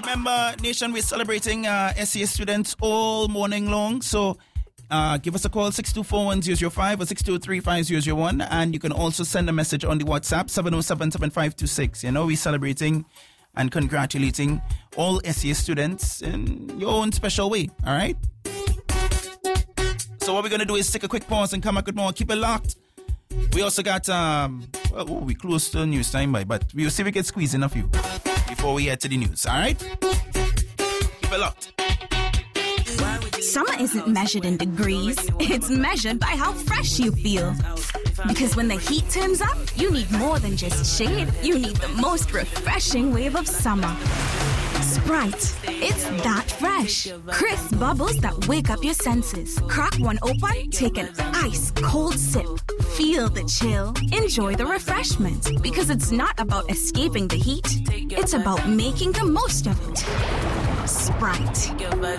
Remember, Nation, we're celebrating SEA students all morning long. So give us a call, 624-1005 or 623-5001. And you can also send a message on the WhatsApp, 707-7526. You know, we're celebrating and congratulating all SEA students in your own special way. All right? So what we're going to do is take a quick pause and come back with more. Keep it locked. We also got, we close to news time, but we'll see if we can squeeze in a few before we head to the news. All right? Keep it locked. Summer isn't measured in degrees. It's measured by how fresh you feel. Because when the heat turns up, you need more than just shade. You need the most refreshing wave of summer. Sprite. It's that fresh. Crisp bubbles that wake up your senses. Crack one open, take an ice cold sip. Feel the chill. Enjoy the refreshment. Because it's not about escaping the heat. It's about making the most of it. Sprite.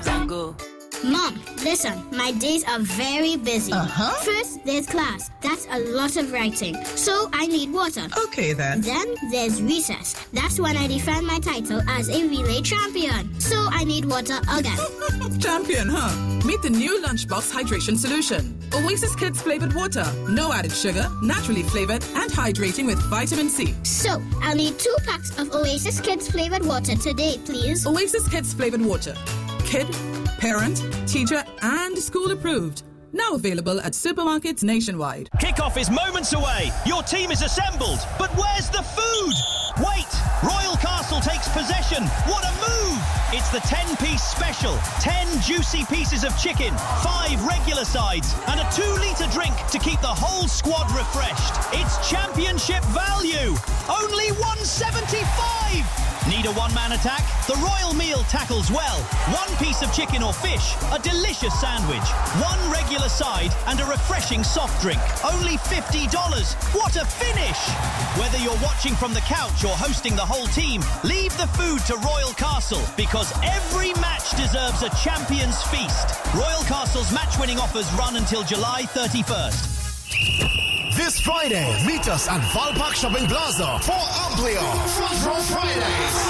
Mom, listen, my days are very busy. First, there's class. That's a lot of writing. So I need water. Okay, then. Then there's recess. That's when I defend my title as a relay champion. So I need water again. Champion, huh? Meet the new Lunchbox Hydration Solution. Oasis Kids flavored water. No added sugar, naturally flavored, and hydrating with vitamin C. So, I'll need 2 packs of Oasis Kids flavored water today, please. Oasis Kids flavored water. Kid, parent, teacher, and school approved. Now available at supermarkets nationwide. Kickoff is moments away. Your team is assembled. But where's the food? Wait! Royal Castle takes possession. What a move! It's the 10-piece special. 10 juicy pieces of chicken, 5 regular sides, and a 2-litre drink to keep the whole squad refreshed. It's championship value. Only $1.75. Need a one-man attack? The Royal Meal tackles well. 1 piece of chicken or fish, a delicious sandwich, 1 regular side, and a refreshing soft drink. Only $50. What a finish! Whether you're watching from the couch or hosting the whole team, leave the food to Royal Castle, because every match deserves a champion's feast. Royal Castle's match-winning offers run until July 31st. This Friday, meet us at Valpark Shopping Plaza for Amplio Front Row Fridays.